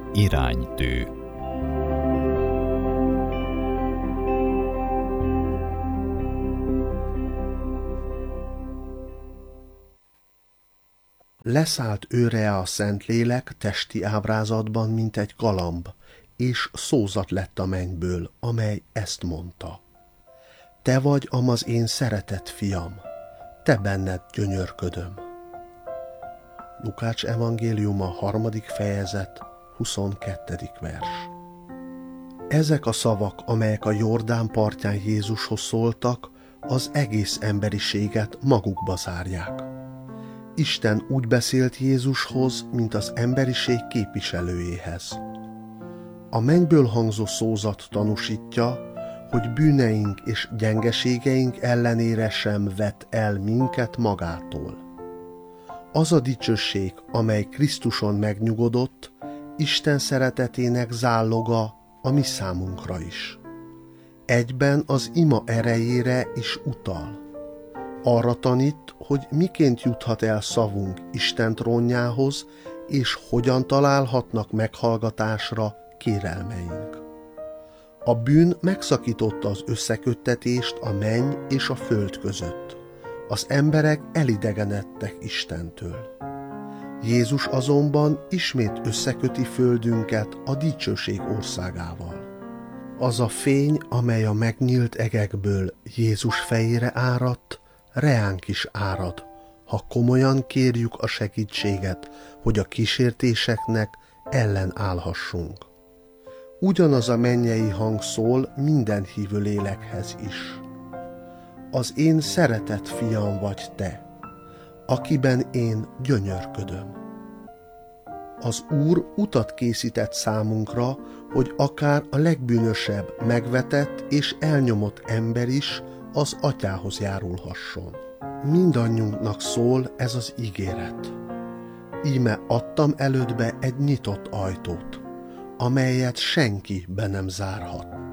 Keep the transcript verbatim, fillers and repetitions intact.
Iránytű. Leszállt őre a Szentlélek testi ábrázatban, mint egy galamb, és szózat lett a mennyből, amely ezt mondta: Te vagy am az én szeretett fiam, te benned gyönyörködöm. Lukács evangéliuma, harmadik fejezet, huszonkettedik vers. Ezek a szavak, amelyek a Jordán partján Jézushoz szóltak, az egész emberiséget magukba zárják. Isten úgy beszélt Jézushoz, mint az emberiség képviselőjéhez. A mennyből hangzó szózat tanúsítja, hogy bűneink és gyengeségeink ellenére sem vet el minket magától. Az a dicsőség, amely Krisztuson megnyugodott, Isten szeretetének záloga a mi számunkra is. Egyben az ima erejére is utal. Arra tanít, hogy miként juthat el szavunk Isten trónjához, és hogyan találhatnak meghallgatásra kérelmeink. A bűn megszakította az összeköttetést a menny és a föld között. Az emberek elidegenedtek Istentől. Jézus azonban ismét összeköti földünket a dicsőség országával. Az a fény, amely a megnyílt egekből Jézus fejére áradt, reánk is árad, ha komolyan kérjük a segítséget, hogy a kísértéseknek ellenállhassunk. Ugyanaz a mennyei hang szól minden hívő lélekhez is. Az én szeretett fiam vagy te, akiben én gyönyörködöm. Az Úr utat készített számunkra, hogy akár a legbűnösebb, megvetett és elnyomott ember is az Atyához járulhasson. Mindannyiunknak szól ez az ígéret. Íme adtam elődbe egy nyitott ajtót, amelyet senki be nem zárhat.